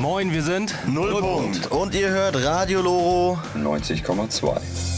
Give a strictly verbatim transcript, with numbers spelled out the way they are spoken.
Moin, wir sind Nullpunkt. Und ihr hört Radio Loro neunzig Komma zwei.